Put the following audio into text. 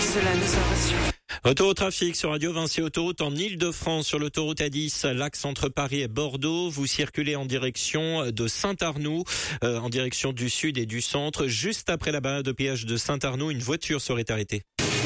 Cela nous a rassurés. Retour au trafic sur Radio Vinci Autoroute en Ile-de-France sur l'autoroute A10, l'axe entre Paris et Bordeaux. Vous circulez en direction de Saint-Arnoux, en direction du sud et du centre. Juste après la barrière de péage de Saint-Arnoux, une voiture serait arrêtée.